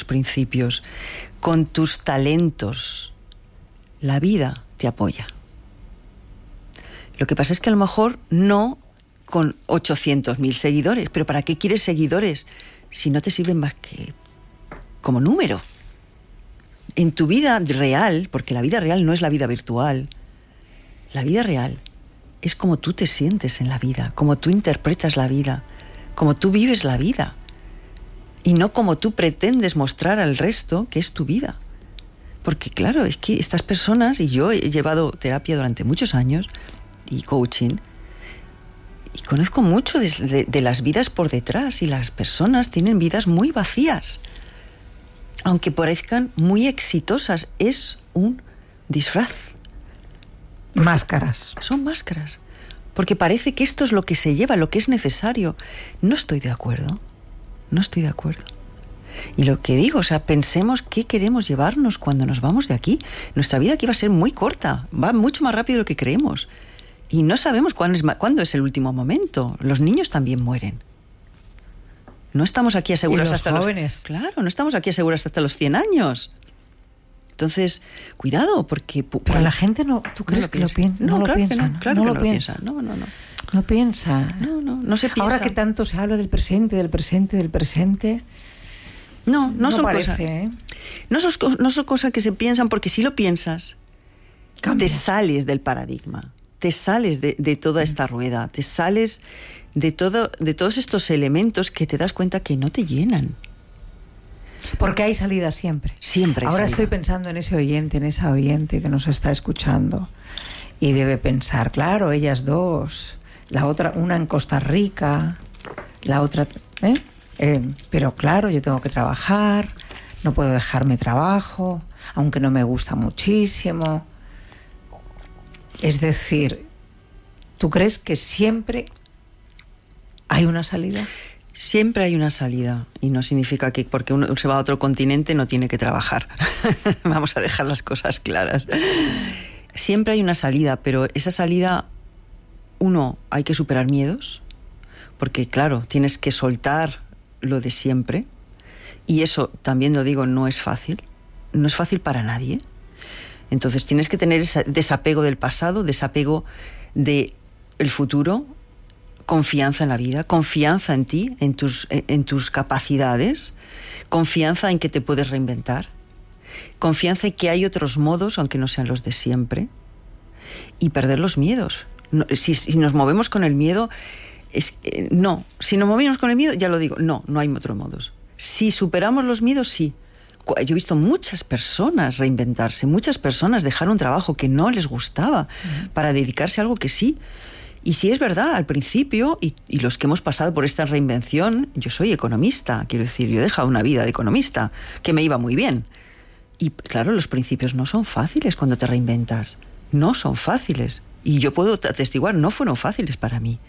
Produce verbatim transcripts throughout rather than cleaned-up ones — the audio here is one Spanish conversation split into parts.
principios, con tus talentos, la vida te apoya. Lo que pasa es que a lo mejor no con ochocientos mil seguidores, pero ¿para qué quieres seguidores si no te sirven más que como número? En tu vida real, porque la vida real no es la vida virtual, la vida real es como tú te sientes en la vida, como tú interpretas la vida, como tú vives la vida, y no como tú pretendes mostrar al resto que es tu vida. Porque claro, es que estas personas, y yo he llevado terapia durante muchos años, y coaching, y conozco mucho de, de, de las vidas por detrás, y las personas tienen vidas muy vacías. Aunque parezcan muy exitosas, es un disfraz. Máscaras. Son máscaras. Porque parece que esto es lo que se lleva, lo que es necesario. No estoy de acuerdo. No estoy de acuerdo. Y lo que digo, o sea, pensemos qué queremos llevarnos cuando nos vamos de aquí. Nuestra vida aquí va a ser muy corta, va mucho más rápido de lo que creemos. Y no sabemos cuándo es, cuándo es el último momento. Los niños también mueren. No estamos aquí aseguras hasta jóvenes? los... Claro, no estamos aquí aseguras hasta los cien años. Entonces, cuidado, porque... Pero la gente no... ¿Tú crees no que lo piensa? No, no claro lo piensa. que no, claro no que lo no piensa. lo piensa. No, no, no. No piensa. No, no, no se piensa. Ahora que tanto se habla del presente, del presente, del presente... No, no, no son parece, cosas... ¿eh? No son, no son cosas que se piensan, porque si lo piensas, Cambias. te sales del paradigma, te sales de, de toda esta rueda, te sales de, todo, de todos estos elementos que te das cuenta que no te llenan. Porque hay salida siempre. Siempre hay Ahora salida. estoy pensando en ese oyente, en esa oyente que nos está escuchando y debe pensar, claro, ellas dos, la otra, una en Costa Rica, la otra... ¿eh? Eh, pero claro, yo tengo que trabajar, no puedo dejar mi trabajo, aunque no me gusta muchísimo. Es decir, ¿tú crees que siempre hay una salida? Siempre hay una salida, y no significa que porque uno se va a otro continente no tiene que trabajar. Vamos a dejar las cosas claras. Siempre hay una salida, pero esa salida, uno, hay que superar miedos, porque claro, tienes que soltar lo de siempre, y eso, también lo digo, no es fácil, no es fácil para nadie. Entonces tienes que tener ese desapego del pasado, desapego del futuro, confianza en la vida, confianza en ti, en tus, en tus capacidades, confianza en que te puedes reinventar, confianza en que hay otros modos, aunque no sean los de siempre, y perder los miedos. No, si, si nos movemos con el miedo, es, eh, no, si nos movemos con el miedo, ya lo digo, no, no hay otros modos. Si superamos los miedos, sí. Yo he visto muchas personas reinventarse, muchas personas dejar un trabajo que no les gustaba uh-huh. para dedicarse a algo que sí. Y sí es verdad, al principio, y, y los que hemos pasado por esta reinvención, yo soy economista, quiero decir, yo he dejado una vida de economista, que me iba muy bien. Y claro, los principios no son fáciles cuando te reinventas, no son fáciles. Y yo puedo atestiguar, no fueron fáciles para mí.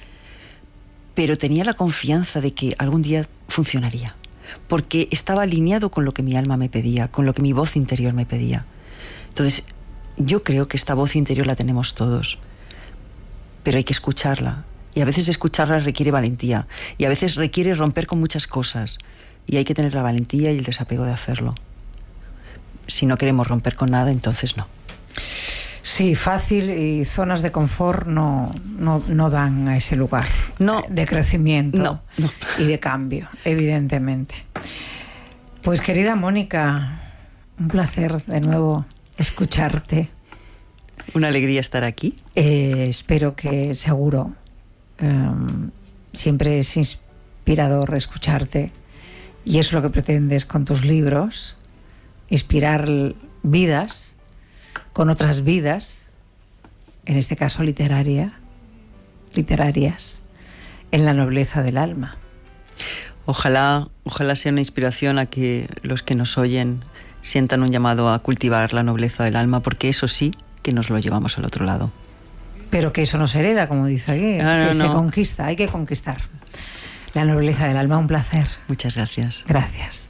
Pero tenía la confianza de que algún día funcionaría, porque estaba alineado con lo que mi alma me pedía, con lo que mi voz interior me pedía. Entonces, yo creo que esta voz interior la tenemos todos, pero hay que escucharla, y a veces escucharla requiere valentía, y a veces requiere romper con muchas cosas, y hay que tener la valentía y el desapego de hacerlo. Si no queremos romper con nada, entonces no. Sí, fácil, y zonas de confort no, no, no dan a ese lugar no, de crecimiento no, no. y de cambio, evidentemente. Pues querida Mónica, un placer de nuevo escucharte. Una alegría estar aquí. Eh, espero que seguro eh, siempre es inspirador escucharte, y es lo que pretendes con tus libros, inspirar vidas con otras vidas, en este caso literaria, literarias, en la nobleza del alma. Ojalá, ojalá sea una inspiración a que los que nos oyen sientan un llamado a cultivar la nobleza del alma, porque eso sí que nos lo llevamos al otro lado. Pero que eso no se hereda, como dice aquí, no, no, que no. se conquista, hay que conquistar. La nobleza del alma, un placer. Muchas gracias. Gracias.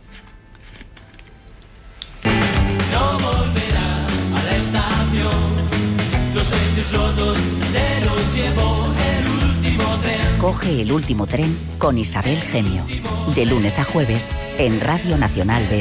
No volverá a la estación, los sueños rotos se los llevó el último tren. Coge el último tren con Isabel Gemio, de lunes a jueves en Radio Nacional de